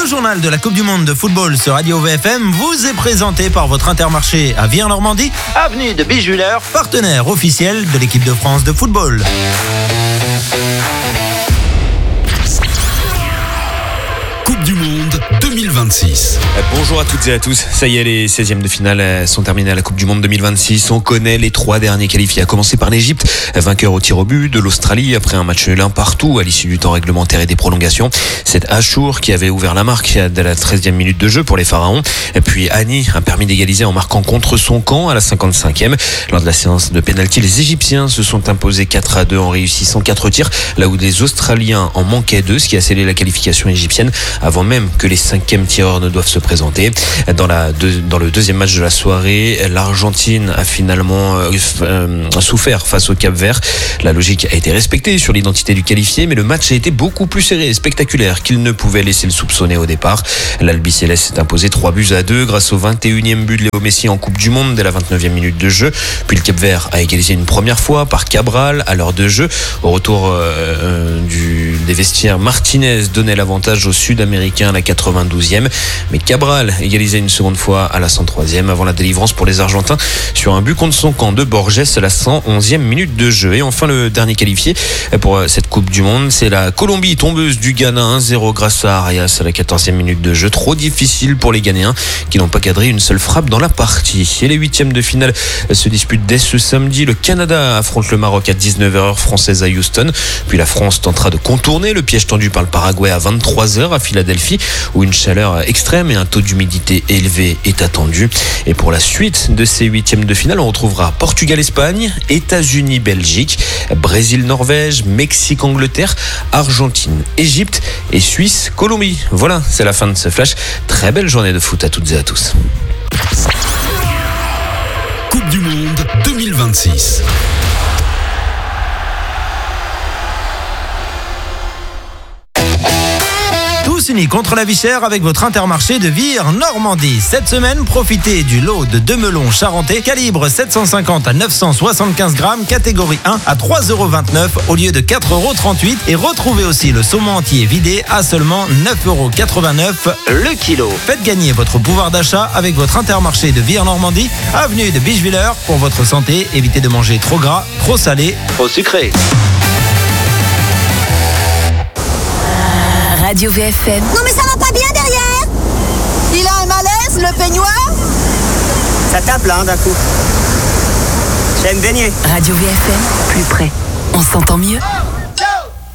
journal de la Coupe du Monde de football sur Radio VFM vous est présenté par votre Intermarché à Vire-Normandie, avenue de Bichevillers, partenaire officiel de l'équipe de France de football. Coupe du Monde 2026. Bonjour à toutes et à tous. Ça y est, les 16e de finale sont terminés à la Coupe du Monde 2026. On connaît les 3 derniers qualifiés, à commencer par l'Égypte, vainqueur au tir au but, de l'Australie après un match nul partout à l'issue du temps réglementaire et des prolongations. C'est Achour qui avait ouvert la marque dès la 13e minute de jeu pour les Pharaons. Et puis Hani a permis d'égaliser en marquant contre son camp à la 55e. Lors de la séance de pénalty, les Égyptiens se sont imposés 4-2 en réussissant 4 tirs, là où les Australiens en manquaient 2, ce qui a scellé la qualification égyptienne avant même que les 5e tireurs ne doivent se présenter. Dans le deuxième match de la soirée, l'Argentine a finalement souffert face au Cap-Vert. La logique a été respectée sur l'identité du qualifié, mais le match a été beaucoup plus serré et spectaculaire qu'il ne pouvait laisser le soupçonner au départ. L'Albiceleste s'est imposé 3-2 grâce au 21e but de Léo Messi en Coupe du Monde dès la 29e minute de jeu. Puis le Cap-Vert a égalisé une première fois par Cabral à l'heure de jeu. Au retour des vestiaires, Martinez donnait l'avantage aux Sud-Américains à la 92e, mais Cabral égalisait une seconde fois à la 103e avant la délivrance pour les Argentins sur un but contre son camp de Borges à la 111e minute de jeu. Et enfin, le dernier qualifié pour cette Coupe du Monde, c'est la Colombie, tombeuse du Ghana 1-0 grâce à Arias à la 14e minute de jeu. Trop difficile pour les Ghanéens qui n'ont pas cadré une seule frappe dans la partie. Et les 8e de finale se disputent dès ce samedi. Le Canada affronte le Maroc à 19h française à Houston. Puis la France tentera de contourner le piège tendu par le Paraguay à 23h à Philadelphie, où une chaleur extrême et un taux d'humidité élevé est attendu. Et pour la suite de ces 8e de finale, on retrouvera Portugal-Espagne, États-Unis-Belgique, Brésil-Norvège, Mexique-Angleterre, Argentine-Égypte et Suisse-Colombie. Voilà, c'est la fin de ce flash. Très belle journée de foot à toutes et à tous. Coupe du Monde 2026. Tous unis contre la vie chère avec votre Intermarché de Vire-Normandie. Cette semaine, profitez du lot de 2 melons charentais, calibre 750 à 975 grammes, catégorie 1 à 3,29€ au lieu de 4,38€ et retrouvez aussi le saumon entier vidé à seulement 9,89€ le kilo. Faites gagner votre pouvoir d'achat avec votre Intermarché de Vire-Normandie, avenue de Bichevillers. Pour votre santé, évitez de manger trop gras, trop salé, trop sucré. Radio VFM. Non mais ça va pas bien derrière. Il a un malaise, le peignoir. Ça tape là d'un coup. J'aime baigner. Radio VFM, plus près. On s'entend mieux.